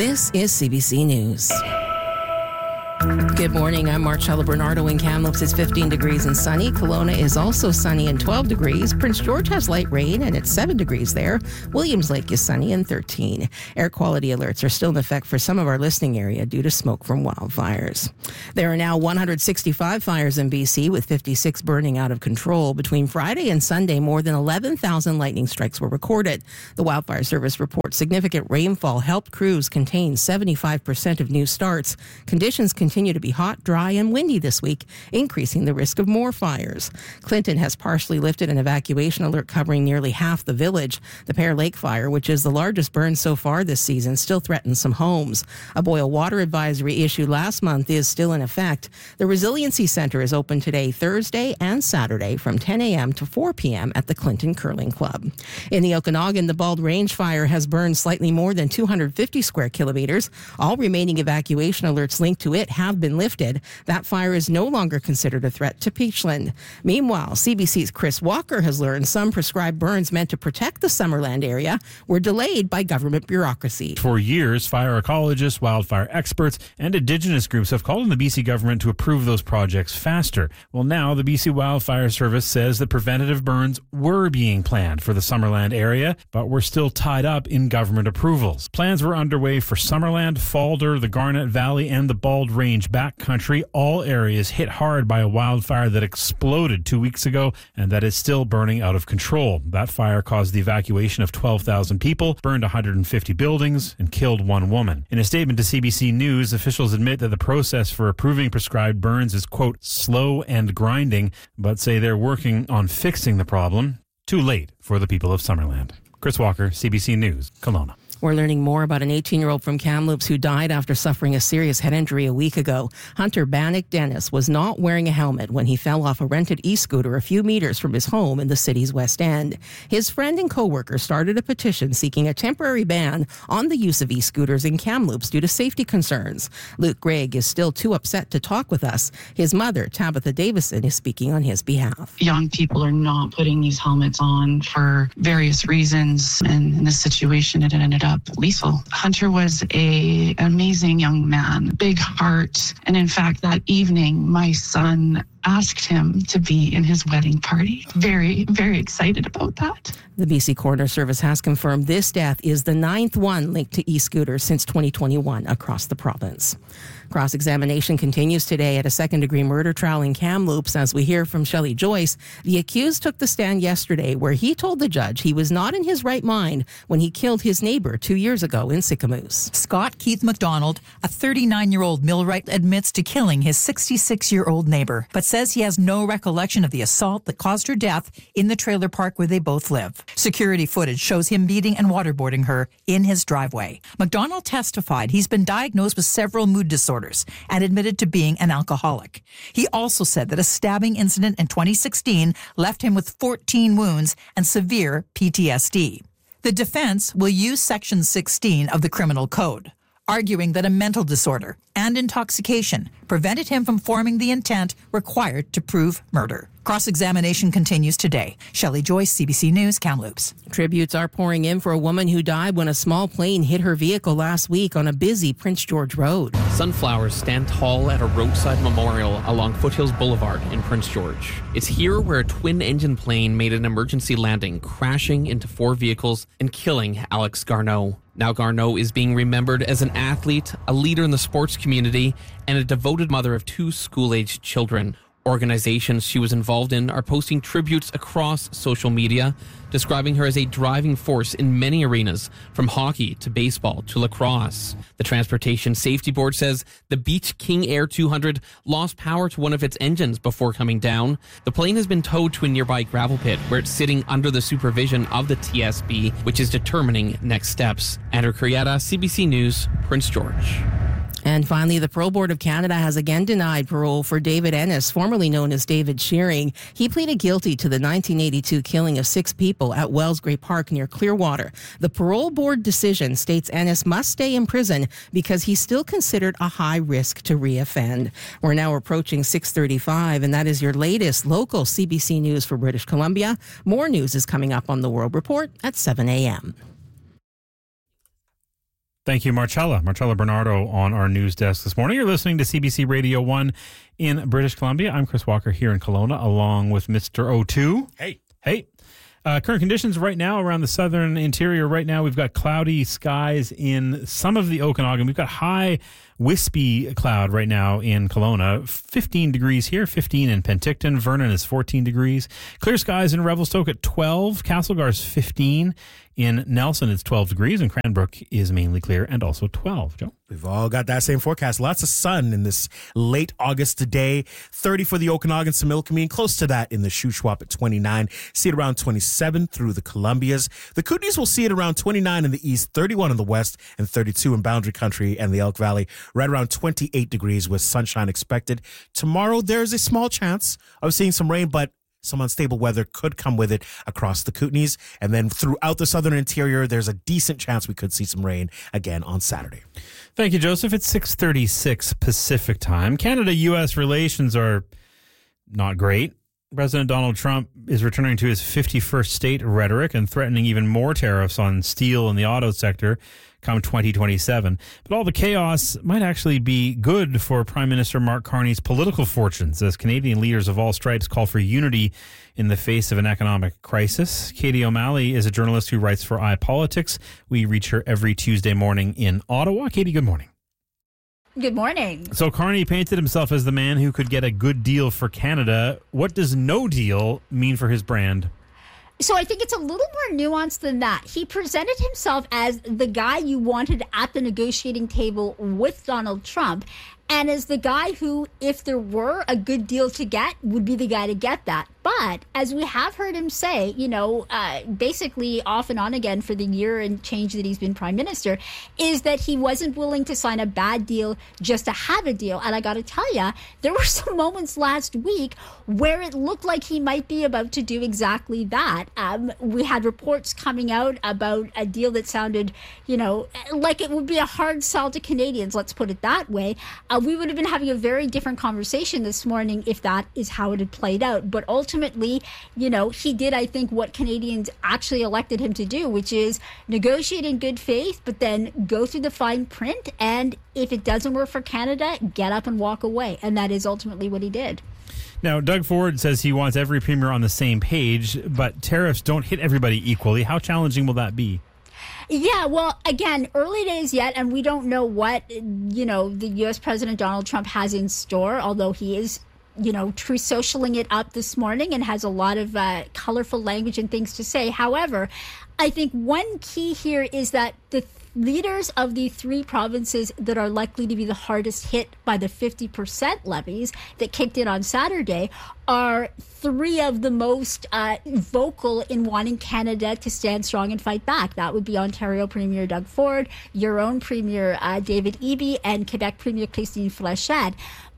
This is CBC News. Good morning. I'm Marcella Bernardo in Kamloops. It's 15 degrees and sunny. Kelowna is also sunny and 12 degrees. Prince George has light rain and it's 7 degrees there. Williams Lake is sunny and 13. Air quality alerts are still in effect for some of our listening area due to smoke from wildfires. There are now 165 fires in BC with 56 burning out of control. Between Friday and Sunday, more than 11,000 lightning strikes were recorded. The Wildfire Service reports significant rainfall helped crews contain 75% of new starts. Conditions continue to be hot, dry, and windy this week, increasing the risk of more fires. Clinton has partially lifted an evacuation alert covering nearly half the village. The Pear Lake fire, which is the largest burn so far this season, still threatens some homes. A boil water advisory issued last month is still in effect. The Resiliency Center is open today, Thursday and Saturday from 10 a.m. to 4 p.m. at the Clinton Curling Club. In the Okanagan, the Bald Range fire has burned slightly more than 250 square kilometers. All remaining evacuation alerts linked to it have been lifted. That fire is no longer considered a threat to Peachland. Meanwhile, CBC's Chris Walker has learned some prescribed burns meant to protect the Summerland area were delayed by government bureaucracy. For years, fire ecologists, wildfire experts, and Indigenous groups have called on the BC government to approve those projects faster. Well, now the BC Wildfire Service says that preventative burns were being planned for the Summerland area, but were still tied up in government approvals. Plans were underway for Summerland, Falder, the Garnet Valley, and the Bald Range backcountry, all areas hit hard by a wildfire that exploded 2 weeks ago and that is still burning out of control. That fire caused the evacuation of 12,000 people, burned 150 buildings, and killed one woman. In a statement to CBC News, officials admit that the process for approving prescribed burns is, quote, slow and grinding, but say they're working on fixing the problem. Too late for the people of Summerland. Chris Walker, CBC News, Kelowna. We're learning more about an 18-year-old from Kamloops who died after suffering a serious head injury a week ago. Hunter Bannock Dennis was not wearing a helmet when he fell off a rented e-scooter a few meters from his home in the city's West End. His friend and co-worker started a petition seeking a temporary ban on the use of e-scooters in Kamloops due to safety concerns. Luke Gregg is still too upset to talk with us. His mother, Tabitha Davison, is speaking on his behalf. Young people are not putting these helmets on for various reasons, and in this situation it ended up lethal. Hunter was an amazing young man, big heart, and in fact that evening my son asked him to be in his wedding party. Very, very excited about that. The BC Coroner Service has confirmed this death is the 9th one linked to e-scooters since 2021 across the province. Cross-examination continues today at a second-degree murder trial in Kamloops. As we hear from Shelley Joyce, the accused took the stand yesterday where he told the judge he was not in his right mind when he killed his neighbor 2 years ago in Sicamous. Scott Keith McDonald, a 39-year-old millwright, admits to killing his 66-year-old neighbor, but says he has no recollection of the assault that caused her death in the trailer park where they both live. Security footage shows him beating and waterboarding her in his driveway. McDonald testified he's been diagnosed with several mood disorders and admitted to being an alcoholic. He also said that a stabbing incident in 2016 left him with 14 wounds and severe PTSD. The defense will use Section 16 of the Criminal Code, arguing that a mental disorder and intoxication prevented him from forming the intent required to prove murder. Cross-examination continues today. Shelley Joyce, CBC News, Kamloops. Tributes are pouring in for a woman who died when a small plane hit her vehicle last week on a busy Prince George Road. Sunflowers stand tall at a roadside memorial along Foothills Boulevard in Prince George. It's here where a twin-engine plane made an emergency landing, crashing into 4 vehicles and killing Alex Garneau. Now Garneau is being remembered as an athlete, a leader in the sports community, and a devoted mother of 2 school-aged children. Organizations she was involved in are posting tributes across social media, describing her as a driving force in many arenas, from hockey to baseball to lacrosse. The Transportation Safety Board says the Beech King Air 200 lost power to one of its engines before coming down. The plane has been towed to a nearby gravel pit where it's sitting under the supervision of the TSB, which is determining next steps. Andrew Curietta, CBC News, Prince George. And finally, the Parole Board of Canada has again denied parole for David Ennis, formerly known as David Shearing. He pleaded guilty to the 1982 killing of 6 people at Wellsgrey Park near Clearwater. The Parole Board decision states Ennis must stay in prison because he's still considered a high risk to reoffend. We're now approaching 6:35, and that is your latest local CBC News for British Columbia. More news is coming up on the World Report at 7 a.m. Thank you, Marcella Bernardo on our news desk this morning. You're listening to CBC Radio 1 in British Columbia. I'm Chris Walker here in Kelowna, along with Mr. O2. Hey. Current conditions right now around the southern interior. Right now, we've got cloudy skies in some of the Okanagan. We've got high, wispy cloud right now in Kelowna. 15 degrees here, 15 in Penticton. Vernon is 14 degrees. Clear skies in Revelstoke at 12. Castlegar's 15. In Nelson, it's 12 degrees, and Cranbrook is mainly clear and also 12. Joe? We've all got that same forecast. Lots of sun in this late August today. 30 for the Okanagan, Similkameen, close to that in the Shuswap at 29. See it around 27 through the Columbias. The Kootenays will see it around 29 in the east, 31 in the west, and 32 in Boundary Country and the Elk Valley. Right around 28 degrees with sunshine expected. Tomorrow, there's a small chance of seeing some rain, but some unstable weather could come with it across the Kootenays. And then throughout the southern interior, there's a decent chance we could see some rain again on Saturday. Thank you, Joseph. It's 6:36 Pacific time. Canada-U.S. relations are not great. President Donald Trump is returning to his 51st state rhetoric and threatening even more tariffs on steel and the auto sector come 2027. But all the chaos might actually be good for Prime Minister Mark Carney's political fortunes as Canadian leaders of all stripes call for unity in the face of an economic crisis. Katie O'Malley is a journalist who writes for iPolitics. We reach her every Tuesday morning in Ottawa. Katie, good morning. Good morning. So Carney painted himself as the man who could get a good deal for Canada. What does no deal mean for his brand? So I think it's a little more nuanced than that. He presented himself as the guy you wanted at the negotiating table with Donald Trump, and as the guy who, if there were a good deal to get, would be the guy to get that. But as we have heard him say, basically off and on again for the year and change that he's been prime minister, is that he wasn't willing to sign a bad deal just to have a deal. And I got to tell you, there were some moments last week where it looked like he might be about to do exactly that. We had reports coming out about a deal that sounded, like it would be a hard sell to Canadians, let's put it that way. We would have been having a very different conversation this morning if that is how it had played out. But ultimately, he did, I think, what Canadians actually elected him to do, which is negotiate in good faith, but then go through the fine print. And if it doesn't work for Canada, get up and walk away. And that is ultimately what he did. Now, Doug Ford says he wants every premier on the same page, but tariffs don't hit everybody equally. How challenging will that be? Yeah, well, again, early days yet, and we don't know what, the U.S. President Donald Trump has in store, although he is, true socialing it up this morning and has a lot of colorful language and things to say. However, I think one key here is that the leaders of the three provinces that are likely to be the hardest hit by the 50% levies that kicked in on Saturday are three of the most vocal in wanting Canada to stand strong and fight back. That would be Ontario Premier Doug Ford, your own Premier David Eby, and Quebec Premier Christine Fléchette,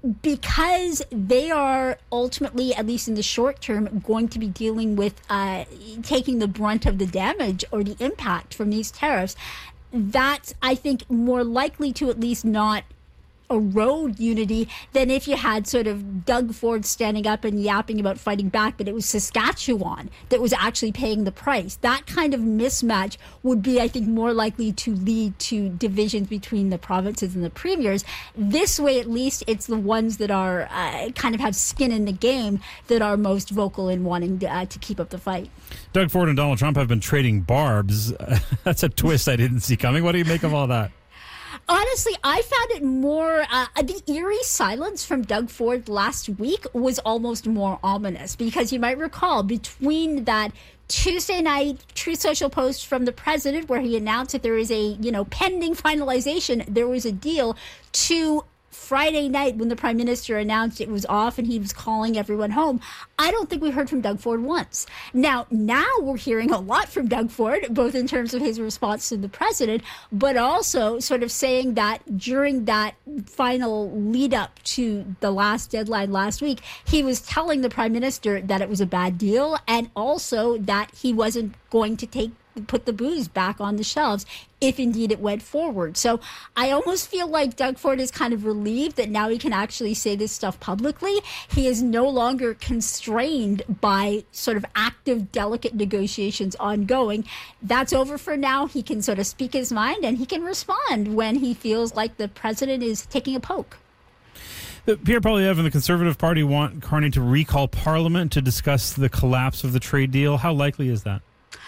because they are ultimately, at least in the short term, going to be dealing with taking the brunt of the damage or the impact from these tariffs. That's, I think, more likely to at least not erode unity than if you had sort of Doug Ford standing up and yapping about fighting back, but it was Saskatchewan that was actually paying the price. That kind of mismatch would be, I think, more likely to lead to divisions between the provinces and the premiers. This way, at least, it's the ones that are kind of have skin in the game that are most vocal in wanting to keep up the fight. Doug Ford and Donald Trump have been trading barbs. That's a twist I didn't see coming. What do you make of all that? Honestly, I found it more, the eerie silence from Doug Ford last week was almost more ominous, because you might recall between that Tuesday night Truth Social post from the president where he announced that there is a, pending finalization, there was a deal, to Friday night when the prime minister announced it was off and he was calling everyone home. I don't think we heard from Doug Ford once. Now we're hearing a lot from Doug Ford, both in terms of his response to the president, but also sort of saying that during that final lead up to the last deadline last week, he was telling the prime minister that it was a bad deal and also that he wasn't going to take put the booze back on the shelves if indeed it went forward. So I almost feel like Doug Ford is kind of relieved that now he can actually say this stuff publicly. He is no longer constrained by sort of active, delicate negotiations ongoing. That's over for now. He can sort of speak his mind and he can respond when he feels like the president is taking a poke. Pierre Poilievre and the Conservative Party want Carney to recall Parliament to discuss the collapse of the trade deal. How likely is that?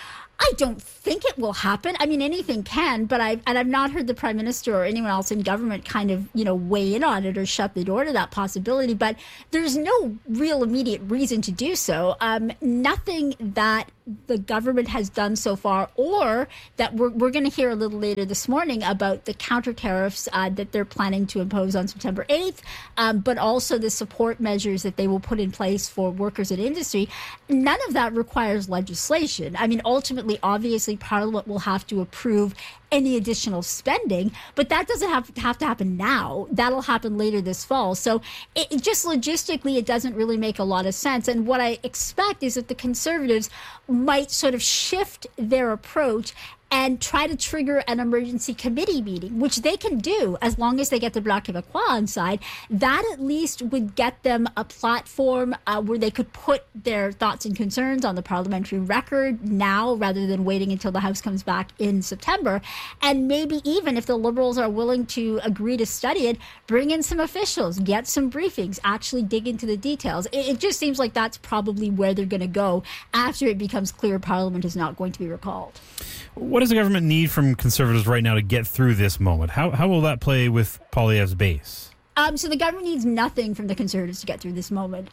I don't think it will happen. I mean, anything can, but I've not heard the Prime Minister or anyone else in government kind of, weigh in on it or shut the door to that possibility. But there's no real immediate reason to do so. Nothing that the government has done so far, or that we're going to hear a little later this morning about the counter tariffs that they're planning to impose on September 8th, but also the support measures that they will put in place for workers and industry. None of that requires legislation. I mean, ultimately, obviously, Parliament will have to approve any additional spending, but that doesn't have to happen now. That'll happen later this fall. So it just logistically, it doesn't really make a lot of sense. And what I expect is that the Conservatives might sort of shift their approach and try to trigger an emergency committee meeting, which they can do as long as they get the Bloc Québécois on side. That at least would get them a platform where they could put their thoughts and concerns on the parliamentary record now rather than waiting until the House comes back in September. And maybe even if the Liberals are willing to agree to study it, bring in some officials, get some briefings, actually dig into the details. It just seems like that's probably where they're going to go after it becomes clear Parliament is not going to be recalled. What does the government need from Conservatives right now to get through this moment? How will that play with Poilievre's base? So the government needs nothing from the Conservatives to get through this moment.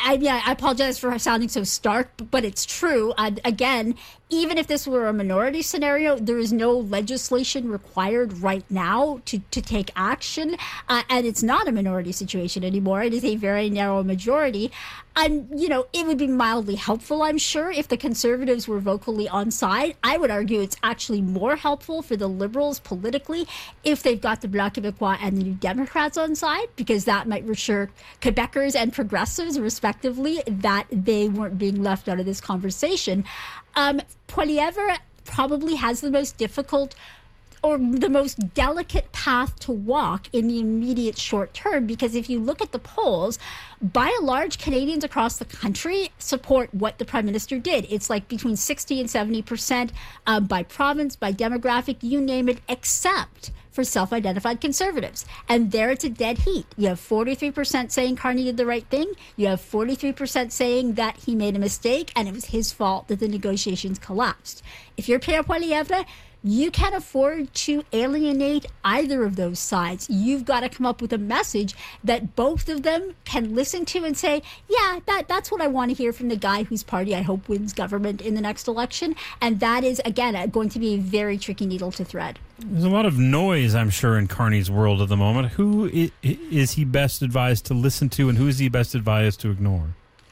I apologize for sounding so stark, but it's true. Again, even if this were a minority scenario, there is no legislation required right now to take action. And it's not a minority situation anymore. It is a very narrow majority. And, it would be mildly helpful, I'm sure, if the Conservatives were vocally on side. I would argue it's actually more helpful for the Liberals politically if they've got the Bloc Québécois and the New Democrats on side, because that might reassure Quebecers and progressives, respectively, that they weren't being left out of this conversation. Poilievre probably has the most difficult or the most delicate path to walk in the immediate short term, because if you look at the polls, by and large, Canadians across the country support what the Prime Minister did. It's like between 60 and 70% by province, by demographic, you name it, except for self-identified Conservatives. And there it's a dead heat. You have 43% saying Carney did the right thing. You have 43% saying that he made a mistake and it was his fault that the negotiations collapsed. If you're Pierre Poilievre, you can't afford to alienate either of those sides. You've got to come up with a message that both of them can listen to and say, yeah, that's what I want to hear from the guy whose party I hope wins government in the next election. And that is, again, going to be a very tricky needle to thread. There's a lot of noise, I'm sure, in Carney's world at the moment. Who is he best advised to listen to, and who is he best advised to ignore?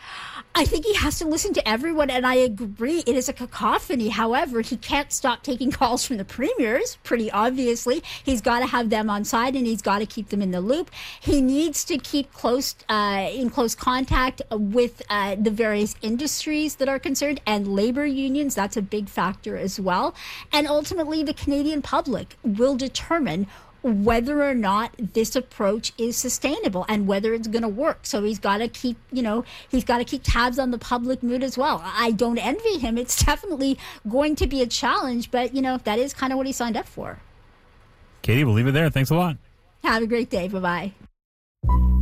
I think he has to listen to everyone, and I agree. It is a cacophony. However, he can't stop taking calls from the premiers, pretty obviously. He's got to have them on side, and he's got to keep them in the loop. He needs to keep in close contact with the various industries that are concerned and labor unions. That's a big factor as well. And ultimately, the Canadian public will determine whether or not this approach is sustainable and whether it's going to work. So he's got to keep tabs on the public mood as well. I don't envy him. It's definitely going to be a challenge, but that is kind of what he signed up for. Katie, we'll leave it there. Thanks a lot. Have a great day. Bye-bye.